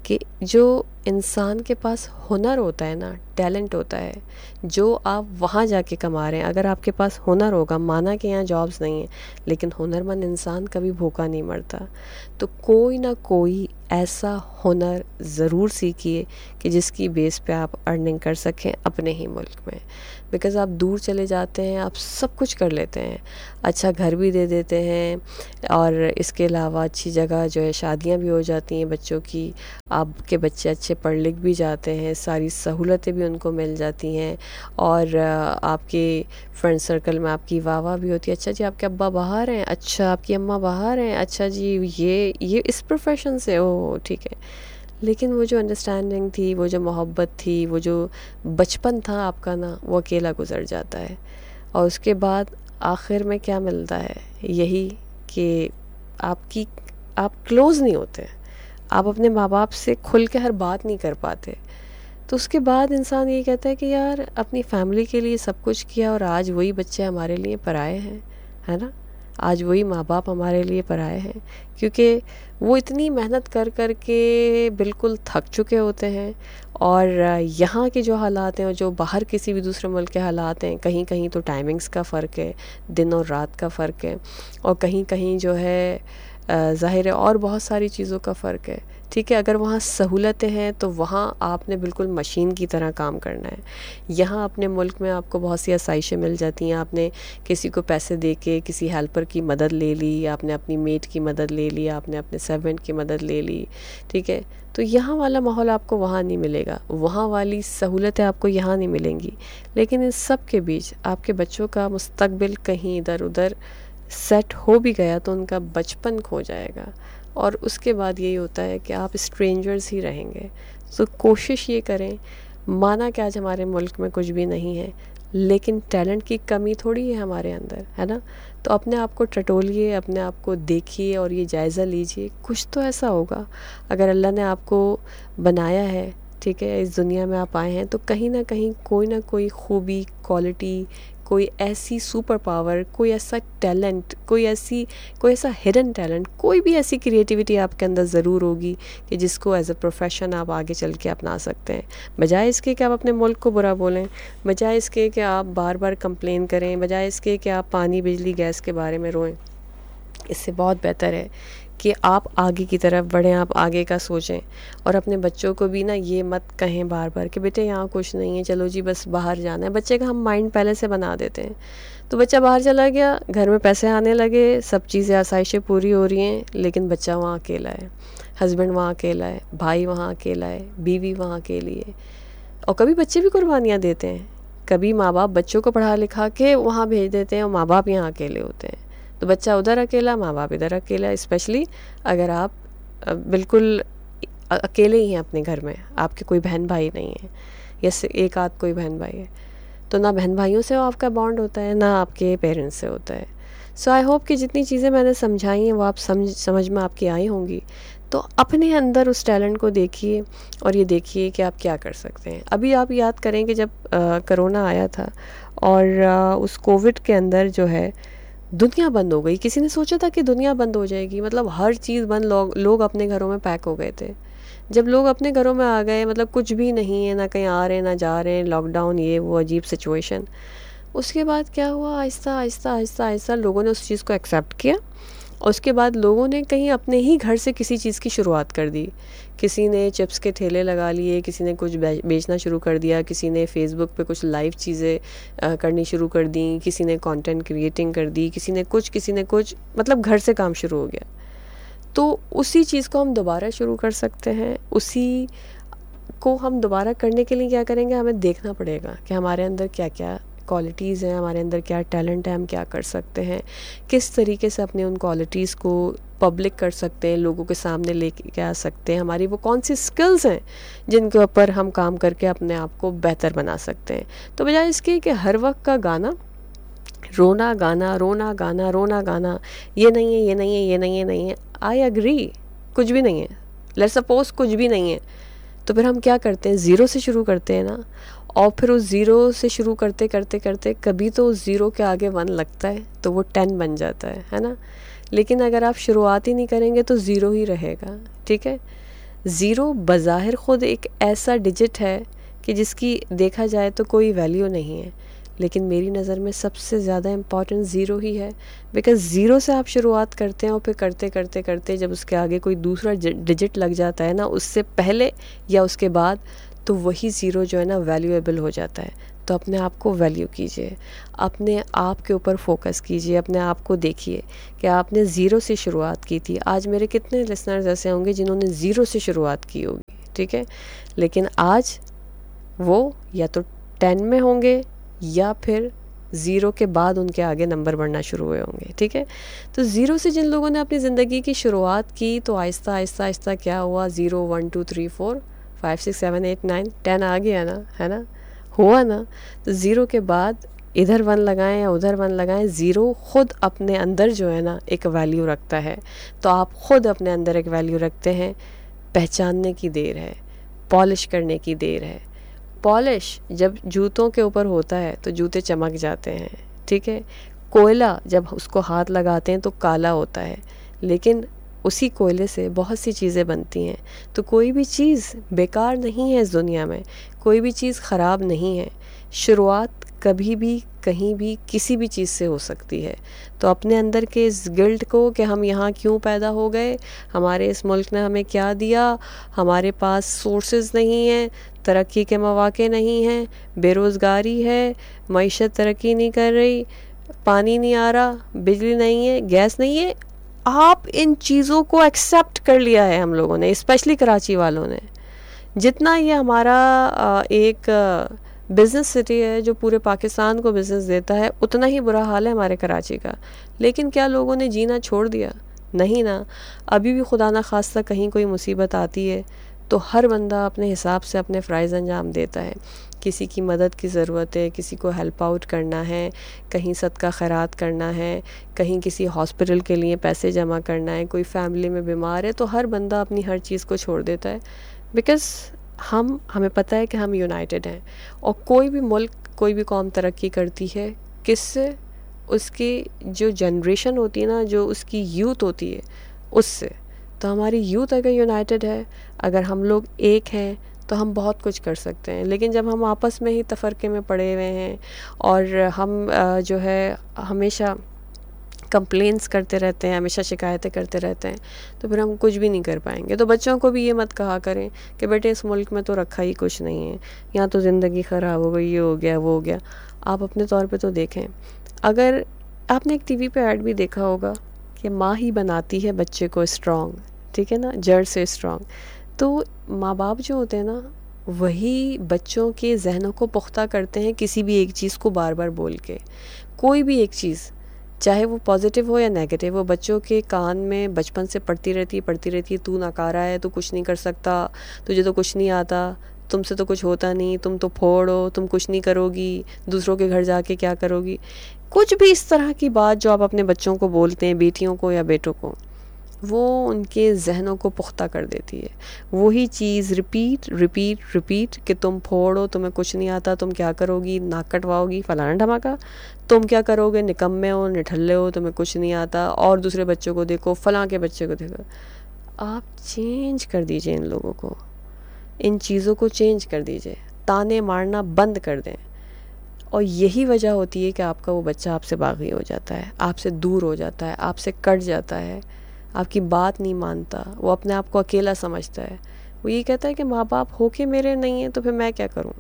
कि जो इंसान के पास हुनर होता है ना, टैलेंट होता है, जो आप वहाँ जाके कमा रहे हैं, अगर आपके पास हुनर होगा, माना कि यहाँ जॉब्स नहीं है, लेकिन हुनरमंद इंसान कभी भूखा नहीं मरता। तो कोई ना कोई ऐसा हुनर ज़रूर सीखिए कि जिसकी बेस पे आप अर्निंग कर सकें अपने ही मुल्क में। बिकॉज़ आप दूर चले जाते हैं, आप सब कुछ कर लेते हैं, अच्छा घर भी दे देते हैं, और इसके अलावा अच्छी जगह जो है शादियाँ भी हो जाती हैं बच्चों की, आपके बच्चे अच्छे पढ़ लिख भी जाते हैं, सारी सहूलतें भी उनको मिल जाती हैं, और आपके फ्रेंड सर्कल में आपकी वाह वाह भी होती है, अच्छा जी आपके अब्बा बाहर हैं, अच्छा आपकी अम्मा बाहर हैं, अच्छा जी ये ये इस प्रोफेशन से, ओह ठीक है। लेकिन वो जो अंडरस्टैंडिंग थी, वो जो मोहब्बत थी, वो जो बचपन था आपका ना, वो अकेला गुजर जाता है। और उसके बाद आखिर में क्या मिलता है, यही कि आपकी आप क्लोज़ नहीं होते, आप अपने माँ बाप से खुल के हर बात नहीं कर पाते। तो उसके बाद इंसान ये कहता है कि यार अपनी फैमिली के लिए सब कुछ किया और आज वही बच्चे हमारे लिए पराए हैं, है ना। आज वही माँ बाप हमारे लिए पराए हैं, क्योंकि वो इतनी मेहनत कर कर के बिल्कुल थक चुके होते हैं, और यहाँ के जो हालात हैं और जो बाहर किसी भी दूसरे मुल्क के हालात हैं, कहीं कहीं तो टाइमिंग्स का फ़र्क है, दिन और रात का फ़र्क है, और कहीं कहीं जो है ज़ाहिर है और बहुत सारी चीज़ों का फ़र्क है। ठीक है, अगर वहाँ सहूलतें हैं तो वहाँ आपने बिल्कुल मशीन की तरह काम करना है। यहाँ अपने मुल्क में आपको बहुत सी आसाइशें मिल जाती हैं, आपने किसी को पैसे दे के किसी हेल्पर की मदद ले ली, आपने अपनी मेड की मदद ले ली, आपने अपने सर्वेंट की मदद ले ली, ठीक है। तो यहाँ वाला माहौल आपको वहाँ नहीं मिलेगा, वहाँ वाली सहूलतें आपको यहाँ नहीं मिलेंगी। लेकिन इस सब के बीच आपके बच्चों का मुस्तकबिल कहीं इधर उधर सेट हो भी गया तो उनका बचपन खो जाएगा, और उसके बाद यही होता है कि आप स्ट्रेंजर्स ही रहेंगे। तो कोशिश ये करें, माना कि आज हमारे मुल्क में कुछ भी नहीं है, लेकिन टैलेंट की कमी थोड़ी है हमारे अंदर, है ना। तो अपने आप को टटोलिए, अपने आप को देखिए और ये जायज़ा लीजिए, कुछ तो ऐसा होगा। अगर अल्लाह ने आपको बनाया है, ठीक है, इस दुनिया में आप आए हैं, तो कहीं ना कहीं कोई ना कोई खूबी, क्वालिटी, कोई ऐसी सुपर पावर, कोई ऐसा टैलेंट, कोई ऐसी कोई ऐसा हिडन टैलेंट, कोई भी ऐसी क्रिएटिविटी आपके अंदर ज़रूर होगी कि जिसको एज अ प्रोफेशन आप आगे चल के अपना सकते हैं। बजाय इसके कि आप अपने मुल्क को बुरा बोलें, बजाय इसके कि आप बार बार कंप्लेन करें, बजाय इसके कि आप पानी, बिजली, गैस के बारे में रोएं, इससे बहुत बेहतर है कि आप आगे की तरफ बढ़ें, आप आगे का सोचें, और अपने बच्चों को भी ना ये मत कहें बार बार कि बेटे यहाँ कुछ नहीं है, चलो जी बस बाहर जाना है। बच्चे का हम माइंड पहले से बना देते हैं, तो बच्चा बाहर चला गया, घर में पैसे आने लगे, सब चीज़ें आसाइशें पूरी हो रही हैं, लेकिन बच्चा वहाँ अकेला है, हस्बैंड वहाँ अकेला है, भाई वहाँ अकेला है, बीवी वहाँ अकेली है। और कभी बच्चे भी कुर्बानियाँ देते हैं, कभी माँ बाप बच्चों को पढ़ा लिखा के वहाँ भेज देते हैं और माँ बाप यहाँ अकेले होते हैं। तो बच्चा उधर अकेला, माँ बाप इधर अकेला। स्पेशली अगर आप बिल्कुल अकेले ही हैं अपने घर में, आपके कोई बहन भाई नहीं है, या एक आध कोई बहन भाई है, तो ना बहन भाइयों से आपका बॉन्ड होता है, ना आपके पेरेंट्स से होता है। सो आई होप कि जितनी चीज़ें मैंने समझाई हैं वो आप समझ समझ में आपकी आई होंगी। तो अपने अंदर उस टैलेंट को देखिए और ये देखिए कि आप क्या कर सकते हैं। अभी आप याद करें कि जब कोरोना आया था और आ, उस कोविड के अंदर जो है दुनिया बंद हो गई। किसी ने सोचा था कि दुनिया बंद हो जाएगी, मतलब हर चीज़ बंद, लोग लोग अपने घरों में पैक हो गए थे। जब लोग अपने घरों में आ गए, मतलब कुछ भी नहीं है, ना कहीं आ रहे हैं ना जा रहे हैं, लॉकडाउन, ये वो अजीब सिचुएशन, उसके बाद क्या हुआ, आहिस्ता आहिस्ता आहिस्ता आहिस्ता लोगों ने उस चीज़ को एक्सेप्ट किया। और उसके बाद लोगों ने कहीं अपने ही घर से किसी चीज़ की शुरुआत कर दी। किसी ने चिप्स के ठेले लगा लिए, किसी ने कुछ बेचना शुरू कर दिया, किसी ने फेसबुक पे कुछ लाइव चीज़ें करनी शुरू कर दी, किसी ने कंटेंट क्रिएटिंग कर दी, किसी ने कुछ किसी ने कुछ मतलब घर से काम शुरू हो गया। तो उसी चीज़ को हम दोबारा शुरू कर सकते हैं। उसी को हम दोबारा करने के लिए क्या करेंगे, हमें देखना पड़ेगा कि हमारे अंदर क्या क्या क्वालिटीज़ हैं, हमारे अंदर क्या टैलेंट है, हम क्या कर सकते हैं, किस तरीके से अपने उन क्वालिटीज़ को पब्लिक कर सकते हैं, लोगों के सामने लेके आ सकते हैं, हमारी वो कौन सी स्किल्स हैं जिनके ऊपर हम काम करके अपने आप को बेहतर बना सकते हैं। तो बजाय इसके कि हर वक्त का गाना, रोना गाना, रोना गाना, रोना गाना, ये नहीं है, ये नहीं है, ये नहीं है, नहीं है, आई एग्री, कुछ भी नहीं है, लेट्स सपोज कुछ भी नहीं है, तो फिर हम क्या करते हैं, ज़ीरो से शुरू करते हैं ना। और फिर उस ज़ीरो से शुरू करते करते करते कभी तो उस ज़ीरो के आगे वन लगता है तो वो टेन बन जाता है है ना। लेकिन अगर आप शुरुआत ही नहीं करेंगे तो ज़ीरो ही रहेगा। ठीक है, ज़ीरो बज़ाहिर ख़ुद एक ऐसा डिजिट है कि जिसकी देखा जाए तो कोई वैल्यू नहीं है, लेकिन मेरी नज़र में सबसे ज़्यादा इम्पॉर्टेंट ज़ीरो ही है। बिकॉज़ ज़ीरो से आप शुरुआत करते हैं और फिर करते करते करते जब उसके आगे कोई दूसरा डिजिट लग जाता है ना, उससे पहले या उसके बाद, तो वही ज़ीरो जो है ना वैल्यूएबल हो जाता है। तो अपने आप को वैल्यू कीजिए, अपने आप के ऊपर फोकस कीजिए, अपने आप को देखिए कि आपने ज़ीरो से शुरुआत की थी। आज मेरे कितने लिसनर्स ऐसे होंगे जिन्होंने ज़ीरो से शुरुआत की होगी, ठीक है, लेकिन आज वो या तो टेन में होंगे या फिर ज़ीरो के बाद उनके आगे नंबर बढ़ना शुरू हुए होंगे, ठीक है। तो ज़ीरो से जिन लोगों ने अपनी ज़िंदगी की शुरुआत की, तो आहिस्ता आहिस्ता आहिस्ता क्या हुआ, zero one two three four five six seven eight nine ten आ गया ना, है ना, हुआ ना। तो ज़ीरो के बाद इधर वन लगाएं या उधर वन लगाएं, ज़ीरो ख़ुद अपने अंदर जो है ना एक वैल्यू रखता है। तो आप ख़ुद अपने अंदर एक वैल्यू रखते हैं, पहचानने की देर है, पॉलिश करने की देर है। पॉलिश जब जूतों के ऊपर होता है तो जूते चमक जाते हैं, ठीक है। कोयला जब उसको हाथ लगाते हैं तो काला होता है, लेकिन उसी कोयले से बहुत सी चीज़ें बनती हैं। तो कोई भी चीज़ बेकार नहीं है इस दुनिया में, कोई भी चीज़ ख़राब नहीं है। शुरुआत कभी भी कहीं भी किसी भी चीज़ से हो सकती है। तो अपने अंदर के इस गिल्ट को कि हम यहाँ क्यों पैदा हो गए, हमारे इस मुल्क ने हमें क्या दिया, हमारे पास सोर्सेज नहीं हैं, तरक्की के मौके नहीं हैं, बेरोज़गारी है, मईशत तरक्की नहीं कर रही, पानी नहीं आ रहा, बिजली नहीं है, गैस नहीं है, आप इन चीज़ों को एक्सेप्ट कर लिया है हम लोगों ने, स्पेशली कराची वालों ने। जितना ये हमारा एक बिज़नेस सिटी है जो पूरे पाकिस्तान को बिज़नेस देता है, उतना ही बुरा हाल है हमारे कराची का। लेकिन क्या लोगों ने जीना छोड़ दिया? नहीं ना। अभी भी खुदा ना खास्ता कहीं कोई मुसीबत आती है तो हर बंदा अपने हिसाब से अपने फ़राइज़ अंजाम देता है। किसी की मदद की ज़रूरत है, किसी को हेल्प आउट करना है, कहीं सदका खैरात करना है, कहीं किसी हॉस्पिटल के लिए पैसे जमा करना है, कोई फैमिली में बीमार है, तो हर बंदा अपनी हर चीज़ को छोड़ देता है। बिकॉज़ हम हमें पता है कि हम यूनाइटेड हैं। और कोई भी मुल्क, कोई भी कौम तरक्की करती है किससे? उसकी जो जनरेशन होती है ना, जो उसकी यूथ होती है, उससे। तो हमारी यूथ अगर यूनाइटेड है, अगर हम लोग एक हैं, तो हम बहुत कुछ कर सकते हैं। लेकिन जब हम आपस में ही तफरके में पड़े हुए हैं और हम जो है हमेशा कंप्लेंट्स करते रहते हैं, हमेशा शिकायतें करते रहते हैं, तो फिर हम कुछ भी नहीं कर पाएंगे। तो बच्चों को भी ये मत कहा करें कि बेटे इस मुल्क में तो रखा ही कुछ नहीं है, यहाँ तो ज़िंदगी ख़राब हो गई, ये हो गया, वो हो गया। आप अपने तौर पे तो देखें। अगर आपने एक टीवी पे ऐड भी देखा होगा कि माँ ही बनाती है बच्चे को स्ट्रॉन्ग, ठीक है ना, जड़ से स्ट्रॉन्ग। तो माँ बाप जो होते हैं ना, वही बच्चों के जहनों को पुख्ता करते हैं किसी भी एक चीज़ को बार बार बोल के। कोई भी एक चीज़, चाहे वो पॉजिटिव हो या नेगेटिव, वो बच्चों के कान में बचपन से पड़ती रहती है पड़ती रहती है तू नकारा है, तू कुछ नहीं कर सकता, तुझे तो कुछ नहीं आता, तुमसे तो कुछ होता नहीं, तुम तो फोड़ हो, तुम कुछ नहीं करोगी, दूसरों के घर जाके क्या करोगी। कुछ भी इस तरह की बात जो आप अपने बच्चों को बोलते हैं, बेटियों को या बेटों को, वो उनके जहनों को पुख्ता कर देती है। वही चीज़ रिपीट रिपीट रिपीट कि तुम फोड़ो, तुम्हें कुछ नहीं आता, तुम क्या करोगी, नाक कटवाओगी, फलाना धमाका, तुम क्या करोगे, निकम्मे हो, निठल्ले हो, तुम्हें कुछ नहीं आता, और दूसरे बच्चों को देखो, फलां के बच्चे को देखो। आप चेंज कर दीजिए इन लोगों को, इन चीज़ों को चेंज कर दीजिए, ताने मारना बंद कर दें। और यही वजह होती है कि आपका वो बच्चा आपसे बागी हो जाता है, आपसे दूर हो जाता है, आपसे कट जाता है, आपकी बात नहीं मानता, वो अपने आप को अकेला समझता है। वो ये कहता है कि माँ बाप हो के मेरे नहीं है तो फिर मैं क्या करूँ।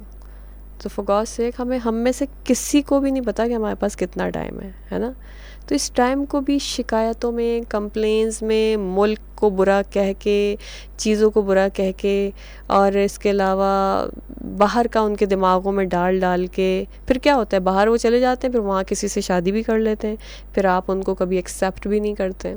तो फॉर गॉड सेक, हमें हम में से किसी को भी नहीं पता कि हमारे पास कितना टाइम है, है ना। तो इस टाइम को भी शिकायतों में, कंप्लेंट्स में, मुल्क को बुरा कह के, चीज़ों को बुरा कह के, और इसके अलावा बाहर का उनके दिमागों में डाल डाल के, फिर क्या होता है, बाहर वो चले जाते हैं, फिर वहाँ किसी से शादी भी कर लेते हैं, फिर आप उनको कभी एक्सेप्ट भी नहीं करते।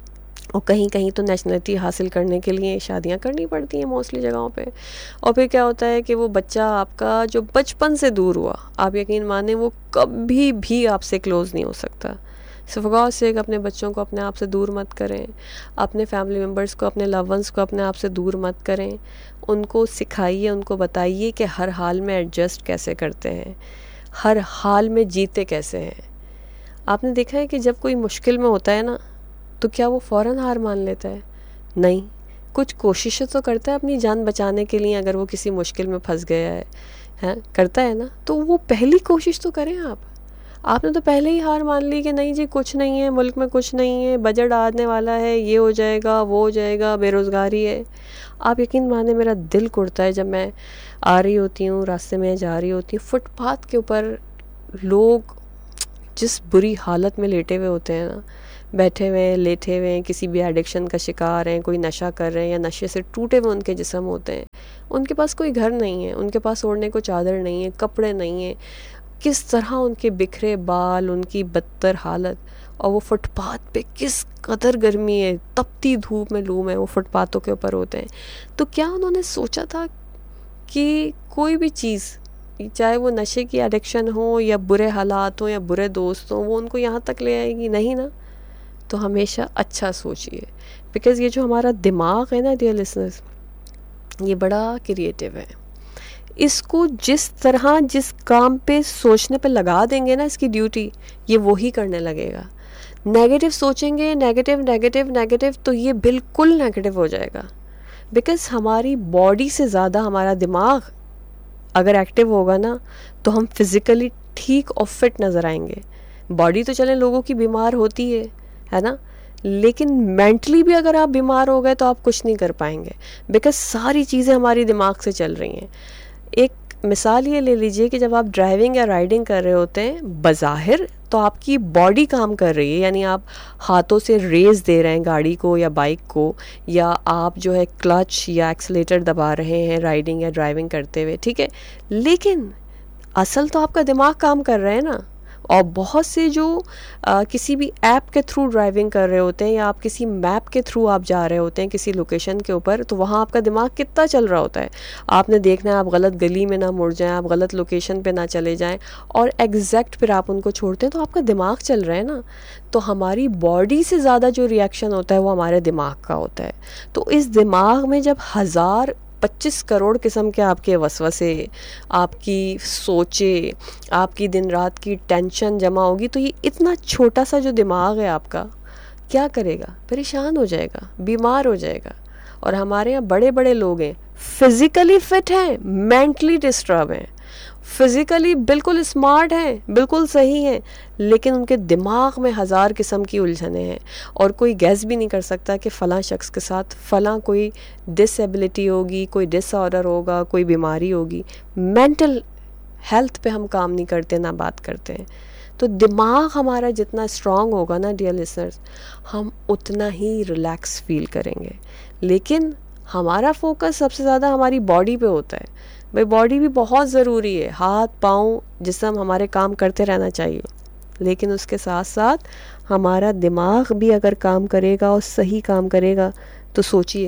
और कहीं कहीं तो नेशनलिटी हासिल करने के लिए शादियां करनी पड़ती हैं मोस्टली जगहों पे। और फिर क्या होता है कि वो बच्चा आपका जो बचपन से दूर हुआ, आप यकीन माने वो कभी भी आपसे क्लोज़ नहीं हो सकता। सो फॉर गॉड सेक, अपने बच्चों को अपने आप से दूर मत करें, अपने फैमिली मेम्बर्स को, अपने लव वंस को अपने आप से दूर मत करें। उनको सिखाइए, उनको बताइए कि हर हाल में एडजस्ट कैसे करते हैं, हर हाल में जीते कैसे हैं। आपने देखा है कि जब कोई मुश्किल में होता है ना, तो क्या वो फ़ौरन हार मान लेता है? नहीं, कुछ कोशिशें तो करता है अपनी जान बचाने के लिए, अगर वो किसी मुश्किल में फंस गया है हैं करता है ना, तो वो पहली कोशिश तो करें आप। आपने तो पहले ही हार मान ली कि नहीं जी कुछ नहीं है, मुल्क में कुछ नहीं है, बजट आने वाला है, ये हो जाएगा वो हो जाएगा, बेरोज़गारी है। आप यकीन माने मेरा दिल कुड़ता है जब मैं आ रही होती हूँ, रास्ते में जा रही होती हूँ, फुटपाथ के ऊपर लोग जिस बुरी हालत में लेटे हुए होते हैं ना, बैठे हुए हैं, लेटे हुए हैं, किसी भी एडिक्शन का शिकार हैं, कोई नशा कर रहे हैं या नशे से टूटे हुए उनके जिस्म होते हैं। उनके पास कोई घर नहीं है, उनके पास ओढ़ने को चादर नहीं है, कपड़े नहीं है, किस तरह उनके बिखरे बाल, उनकी बदतर हालत, और वो फुटपाथ पे किस कदर गर्मी है, तपती धूप में लू में वो फुटपाथों के ऊपर होते हैं। तो क्या उन्होंने सोचा था कि कोई भी चीज़, चाहे वो नशे की एडिक्शन हो या बुरे हालात हो या बुरे दोस्त हो, वो उनको यहाँ तक ले आएगी? नहीं ना। तो हमेशा अच्छा सोचिए, बिकॉज़ ये जो हमारा दिमाग है ना डियर लिसनर्स, ये बड़ा क्रिएटिव है। इसको जिस तरह जिस काम पे सोचने पे लगा देंगे ना इसकी ड्यूटी, ये वही करने लगेगा। नेगेटिव सोचेंगे, नेगेटिव नेगेटिव नेगेटिव, तो ये बिल्कुल नेगेटिव हो जाएगा। बिकॉज़ हमारी बॉडी से ज़्यादा हमारा दिमाग अगर एक्टिव होगा ना, तो हम फिज़िकली ठीक और फिट नज़र आएंगे। बॉडी तो चले लोगों की बीमार होती है है ना, लेकिन मेंटली भी अगर आप बीमार हो गए तो आप कुछ नहीं कर पाएंगे, बिकॉज़ सारी चीज़ें हमारी दिमाग से चल रही हैं। एक मिसाल ये ले लीजिए कि जब आप ड्राइविंग या राइडिंग कर रहे होते हैं, बज़ाहिर तो आपकी बॉडी काम कर रही है, यानी आप हाथों से रेस दे रहे हैं गाड़ी को या बाइक को, या आप जो है क्लच या एक्सीलेटर दबा रहे हैं राइडिंग या ड्राइविंग करते हुए, ठीक है, लेकिन असल तो आपका दिमाग काम कर रहा है ना। और बहुत से जो आ, किसी भी ऐप के थ्रू ड्राइविंग कर रहे होते हैं, या आप किसी मैप के थ्रू आप जा रहे होते हैं किसी लोकेशन के ऊपर, तो वहाँ आपका दिमाग कितना चल रहा होता है। आपने देखना है आप गलत गली में ना मुड़ जाएं, आप गलत लोकेशन पे ना चले जाएं, और एग्जैक्ट फिर आप उनको छोड़ते हैं, तो आपका दिमाग चल रहा है ना। तो हमारी बॉडी से ज़्यादा जो रिएक्शन होता है वो हमारे दिमाग का होता है। तो इस दिमाग में जब हज़ार पच्चीस करोड़ किस्म के आपके वसवसे, आपकी सोचे, आपकी दिन रात की टेंशन जमा होगी, तो ये इतना छोटा सा जो दिमाग है आपका क्या करेगा? परेशान हो जाएगा, बीमार हो जाएगा। और हमारे यहाँ बड़े बड़े लोग हैं, फिज़िकली फिट हैं, मेंटली डिस्टर्ब हैं, फिज़िकली बिल्कुल स्मार्ट हैं, बिल्कुल सही हैं, लेकिन उनके दिमाग में हज़ार किस्म की उलझने हैं। और कोई गैस भी नहीं कर सकता कि फ़लाँ शख्स के साथ फ़लाँ कोई डिसेबिलिटी होगी, कोई डिसऑर्डर होगा, कोई बीमारी होगी। मेंटल हेल्थ पे हम काम नहीं करते, ना बात करते हैं। तो दिमाग हमारा जितना स्ट्रांग होगा ना डियर लिसनर्स, हम उतना ही रिलैक्स फील करेंगे। लेकिन हमारा फोकस सबसे ज़्यादा हमारी बॉडी पे होता है। भाई बॉडी भी बहुत ज़रूरी है, हाथ पाँव जिस्म हमारे काम करते रहना चाहिए, लेकिन उसके साथ साथ हमारा दिमाग भी अगर काम करेगा और सही काम करेगा, तो सोचिए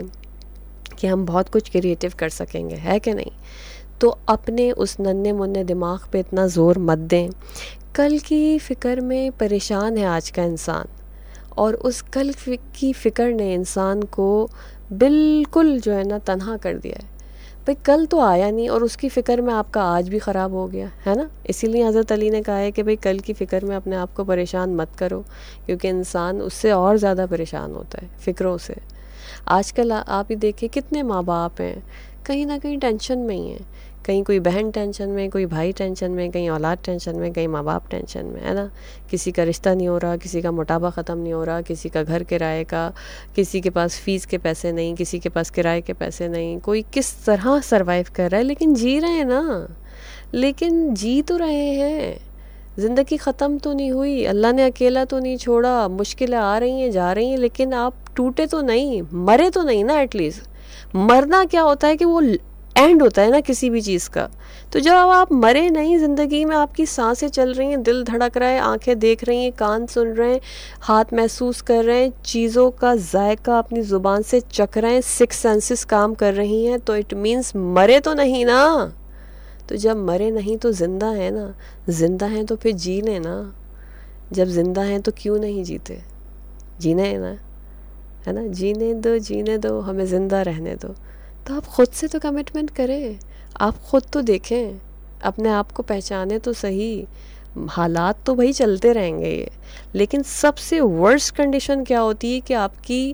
कि हम बहुत कुछ क्रिएटिव कर सकेंगे, है कि नहीं। तो अपने उस नन्हे मुन्ने दिमाग पे इतना ज़ोर मत दें। कल की फ़िक्र में परेशान है आज का इंसान, और उस कल की फ़िक्र ने इंसान को बिल्कुल जो है ना तन्हा कर दिया है। भाई कल तो आया नहीं, और उसकी फ़िक्र में आपका आज भी ख़राब हो गया है ना। इसीलिए हज़रत अली ने कहा है कि भाई कल की फ़िक्र में अपने आप को परेशान मत करो, क्योंकि इंसान उससे और ज़्यादा परेशान होता है फ़िक्रों से। आजकल आप ही देखिए कितने माँ बाप हैं कहीं ना कहीं टेंशन में ही हैं, कहीं कोई बहन टेंशन में, कोई भाई टेंशन में, कहीं औलाद टेंशन में, कहीं माँ बाप टेंशन में, है ना। किसी का रिश्ता नहीं हो रहा, किसी का मोटापा ख़त्म नहीं हो रहा, किसी का घर किराए का, किसी के पास फ़ीस के पैसे नहीं, किसी के पास किराए के पैसे नहीं। कोई किस तरह सरवाइव कर रहा है, लेकिन जी रहे हैं ना, लेकिन जी तो रहे हैं। ज़िंदगी ख़त्म तो नहीं हुई, अल्लाह ने अकेला तो नहीं छोड़ा, मुश्किलें आ रही हैं जा रही हैं, लेकिन आप टूटे तो नहीं, मरे तो नहीं ना। एटलीस्ट मरना क्या होता है कि वो एंड होता है ना किसी भी चीज़ का। तो जब आप मरे नहीं, ज़िंदगी में आपकी सांसें चल रही हैं, दिल धड़क रहा है, आंखें देख रही हैं, कान सुन रहे हैं, हाथ महसूस कर रहे हैं, चीज़ों का जायका अपनी ज़ुबान से चख रहे हैं, सिक्स सेंसेस काम कर रही हैं, तो इट मीन्स मरे तो नहीं ना। तो जब मरे नहीं तो ज़िंदा है ना, ज़िंदा हैं तो फिर जी लें ना। जब ज़िंदा हैं तो क्यों नहीं जीते, जीने है ना, है ना। जीने दो जीने दो, हमें ज़िंदा रहने दो। तो आप ख़ुद से तो कमिटमेंट करें, आप ख़ुद तो देखें, अपने आप को पहचाने तो सही। हालात तो भाई चलते रहेंगे ये, लेकिन सबसे वर्स्ट कंडीशन क्या होती है कि आपकी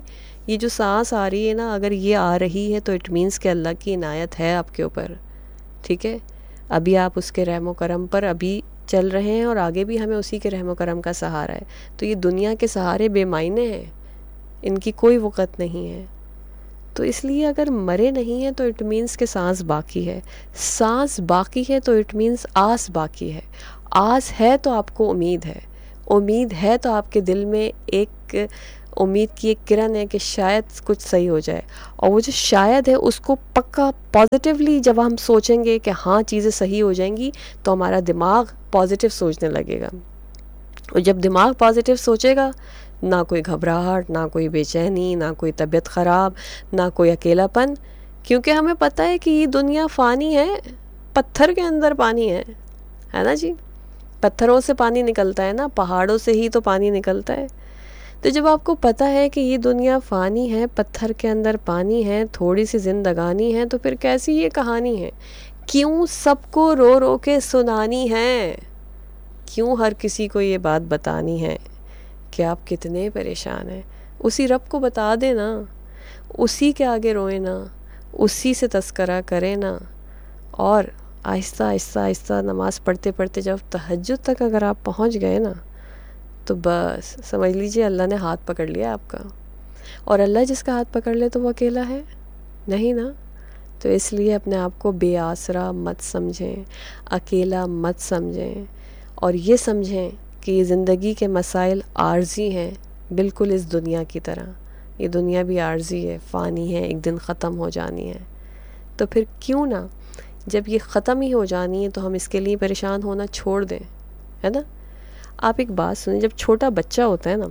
ये जो सांस आ रही है ना, अगर ये आ रही है तो इट मीन्स कि अल्लाह की इनायत है आपके ऊपर, ठीक है। अभी आप उसके रहमो करम पर अभी चल रहे हैं और आगे भी हमें उसी के रहमो करम का सहारा है। तो ये दुनिया के सहारे बेमायने हैं, इनकी कोई वक़्त नहीं है। तो इसलिए अगर मरे नहीं हैं तो इट मीन्स के सांस बाकी है, सांस बाकी है तो इट मीन्स आस बाकी है, आस है तो आपको उम्मीद है, उम्मीद है तो आपके दिल में एक उम्मीद की एक किरण है कि शायद कुछ सही हो जाए। और वो जो शायद है उसको पक्का पॉजिटिवली जब हम सोचेंगे कि हाँ चीज़ें सही हो जाएंगी, तो हमारा दिमाग पॉजिटिव सोचने लगेगा। और जब दिमाग पॉजिटिव सोचेगा, ना कोई घबराहट, ना कोई बेचैनी, ना कोई तबीयत ख़राब, ना कोई अकेलापन, क्योंकि हमें पता है कि ये दुनिया फ़ानी है, पत्थर के अंदर पानी है, है ना जी। पत्थरों से पानी निकलता है ना, पहाड़ों से ही तो पानी निकलता है। तो जब आपको पता है कि ये दुनिया फ़ानी है, पत्थर के अंदर पानी है, थोड़ी सी ज़िंदगानी है, तो फिर कैसी ये कहानी है? क्यों सबको रो रो के सुनानी है? क्यों हर किसी को ये बात बतानी है कि आप कितने परेशान हैं? उसी रब को बता देना, उसी के आगे रोए ना, उसी से तस्करा करें ना। और आहिस्ता आहिस्ता आहिस्ता नमाज़ पढ़ते पढ़ते जब तहज्जुद तक अगर आप पहुंच गए ना, तो बस समझ लीजिए अल्लाह ने हाथ पकड़ लिया आपका। और अल्लाह जिसका हाथ पकड़ ले तो वो अकेला है नहीं ना। तो इसलिए अपने आप को बेआसरा मत समझें, अकेला मत समझें, और ये समझें कि ये ज़िंदगी के मसाइल आर्जी हैं, बिल्कुल इस दुनिया की तरह। ये दुनिया भी आर्जी है, फ़ानी है, एक दिन ख़त्म हो जानी है। तो फिर क्यों ना जब ये ख़त्म ही हो जानी है तो हम इसके लिए परेशान होना छोड़ दें, है ना। आप एक बात सुनिए, जब छोटा बच्चा होता है ना,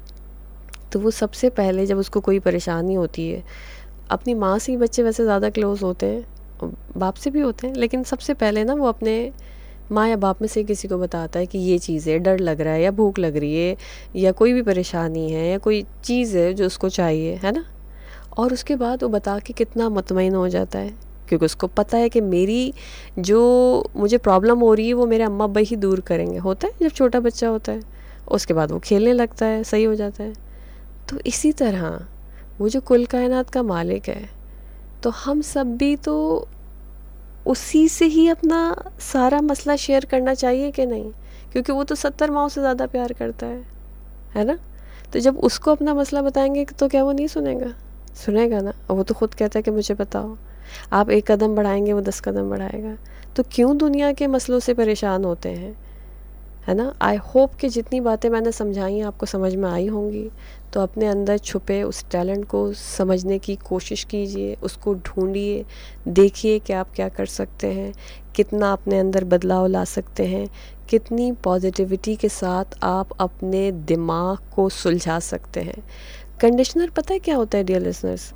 तो वो सबसे पहले जब उसको कोई परेशानी होती है, अपनी माँ से ही बच्चे वैसे ज़्यादा क्लोज़ होते हैं, बाप से भी होते हैं, लेकिन सबसे पहले ना वो अपने माँ या बाप में से किसी को बताता है कि ये चीज़ है, डर लग रहा है या भूख लग रही है या कोई भी परेशानी है या कोई चीज़ है जो उसको चाहिए, है ना। और उसके बाद वो बता के कितना मुतमईन हो जाता है, क्योंकि उसको पता है कि मेरी जो मुझे प्रॉब्लम हो रही है वो मेरे अम्मा अब्बा ही दूर करेंगे। होता है जब छोटा बच्चा होता है, उसके बाद वो खेलने लगता है, सही हो जाता है। तो इसी तरह वो जो कुल कायनात का मालिक है, तो हम सब भी तो उसी से ही अपना सारा मसला शेयर करना चाहिए कि नहीं, क्योंकि वो तो सत्तर माओं से ज़्यादा प्यार करता है, है ना। तो जब उसको अपना मसला बताएंगे तो क्या वो नहीं सुनेगा? सुनेगा ना। और वो तो खुद कहता है कि मुझे बताओ। आप एक कदम बढ़ाएंगे, वो दस कदम बढ़ाएगा। तो क्यों दुनिया के मसलों से परेशान होते हैं, है ना। आई होप कि जितनी बातें मैंने समझाई हैं आपको समझ में आई होंगी। तो अपने अंदर छुपे उस टैलेंट को समझने की कोशिश कीजिए, उसको ढूंढिए, देखिए कि आप क्या कर सकते हैं, कितना अपने अंदर बदलाव ला सकते हैं, कितनी पॉजिटिविटी के साथ आप अपने दिमाग को सुलझा सकते हैं। कंडीशनर पता है क्या होता है डियर लिसनर्स?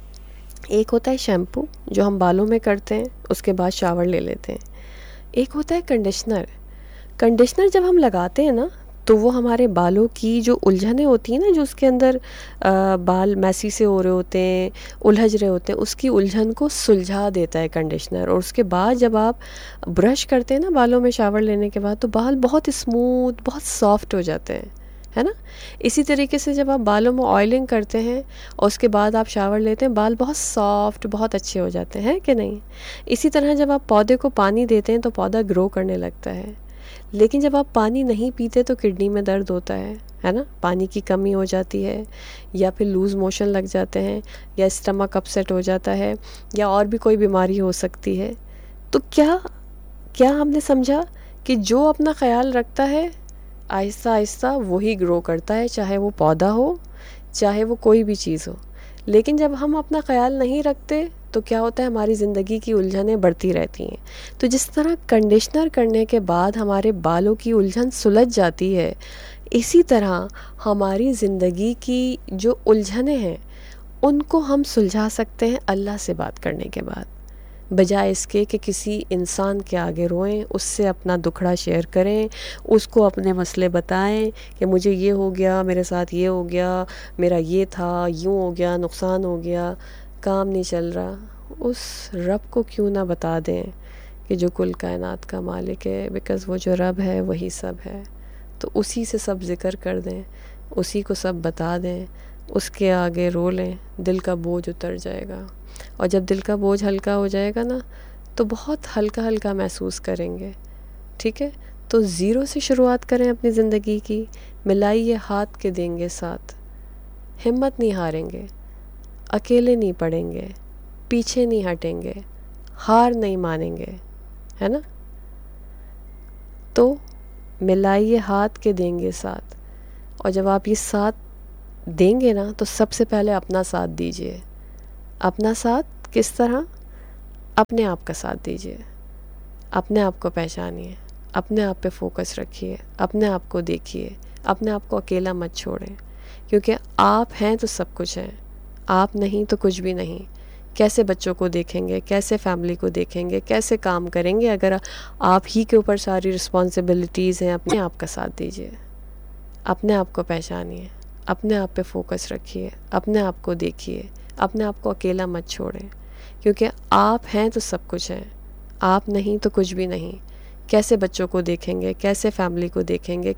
एक होता है शैम्पू जो हम बालों में करते हैं, उसके बाद शावर ले लेते हैं। एक होता है कंडीशनर। कंडीशनर जब हम लगाते हैं ना, तो वो हमारे बालों की जो उलझनें होती हैं ना, जो उसके अंदर आ, बाल मैसी से हो रहे होते हैं, उलझ रहे होते हैं, उसकी उलझन को सुलझा देता है कंडीशनर। और उसके बाद जब आप ब्रश करते हैं ना बालों में शावर लेने के बाद, तो बाल बहुत स्मूथ, बहुत सॉफ्ट हो जाते हैं, है ना। इसी तरीके से जब आप बालों में ऑयलिंग करते हैं और उसके बाद आप शावर लेते हैं, बाल बहुत सॉफ्ट, बहुत अच्छे हो जाते हैं कि नहीं। इसी तरह जब आप पौधे को पानी देते हैं तो पौधा ग्रो करने लगता है। लेकिन जब आप पानी नहीं पीते तो किडनी में दर्द होता है, है ना। पानी की कमी हो जाती है, या फिर लूज़ मोशन लग जाते हैं, या स्टमक अपसेट हो जाता है, या और भी कोई बीमारी हो सकती है। तो क्या क्या हमने समझा कि जो अपना ख्याल रखता है आहिस्ता आहिस्ता वही ग्रो करता है, चाहे वो पौधा हो, चाहे वो कोई भी चीज़ हो। लेकिन जब हम अपना ख्याल नहीं रखते तो क्या होता है, हमारी ज़िंदगी की उलझनें बढ़ती रहती हैं। तो जिस तरह कंडीशनर करने के बाद हमारे बालों की उलझन सुलझ जाती है, इसी तरह हमारी ज़िंदगी की जो उलझनें हैं उनको हम सुलझा सकते हैं अल्लाह से बात करने के बाद, बजाय इसके कि किसी इंसान के आगे रोएं, उससे अपना दुखड़ा शेयर करें, उसको अपने मसले बताएं कि मुझे ये हो गया, मेरे साथ ये हो गया, मेरा ये था, यूँ हो गया, नुकसान हो गया, काम नहीं चल रहा। उस रब को क्यों ना बता दें कि जो कुल कायनात का मालिक है, बिकॉज़ वो जो रब है वही सब है। तो उसी से सब ज़िक्र कर दें, उसी को सब बता दें, उसके आगे रो लें, दिल का बोझ उतर जाएगा। और जब दिल का बोझ हल्का हो जाएगा ना, तो बहुत हल्का हल्का महसूस करेंगे। ठीक है, तो ज़ीरो से शुरुआत करें अपनी ज़िंदगी की। मिलाइए हाथ के देंगे साथ, हिम्मत नहीं हारेंगे, अकेले नहीं पड़ेंगे, पीछे नहीं हटेंगे, हार नहीं मानेंगे, है ना। तो मिलाइए हाथ के देंगे साथ, और जब आप ये साथ देंगे ना, तो सबसे पहले अपना साथ दीजिए। अपना साथ किस तरह? अपने आप का साथ दीजिए। अपने आप को पहचानिए, अपने आप पे फोकस रखिए, अपने आप को देखिए, अपने आप को अकेला मत छोड़ें, क्योंकि आप हैं तो सब कुछ है, आप नहीं तो कुछ भी नहीं। कैसे बच्चों को देखेंगे, कैसे फैमिली को देखेंगे, कैसे काम करेंगे अगर आप ही के ऊपर सारी रिस्पॉन्सिबिलिटीज़ हैं। अपने आप का साथ दीजिए, अपने आप को पहचानिए, अपने आप पे फोकस रखिए, अपने आप को देखिए, अपने आप को अकेला मत छोड़ें, क्योंकि आप हैं तो सब कुछ है, आप नहीं तो कुछ भी नहीं। कैसे बच्चों को देखेंगे, कैसे फैमिली को देखेंगे,